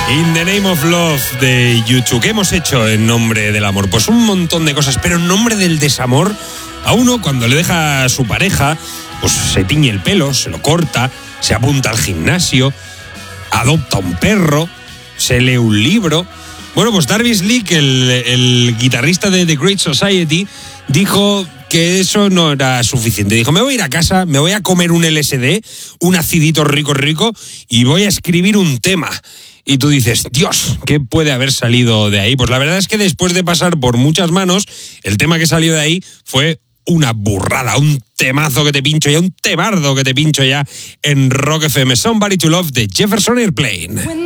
In the Name of Love de U2. ¿Qué hemos hecho en nombre del amor? Pues un montón de cosas, pero en nombre del desamor, a uno cuando le deja a su pareja, pues se tiñe el pelo, se lo corta, se apunta al gimnasio, adopta un perro, se lee un libro. Bueno, pues Darvis Leak, el guitarrista de The Great Society, dijo que eso no era suficiente. Dijo, me voy a ir a casa, me voy a comer un LSD, un acidito rico, y voy a escribir un tema. Y tú dices, Dios, ¿qué puede haber salido de ahí? Pues la verdad es que después de pasar por muchas manos, el tema que salió de ahí fue una burrada, un temazo que te pincho ya, un temardo que te pincho ya en Rock FM. Somebody to Love de Jefferson Airplane.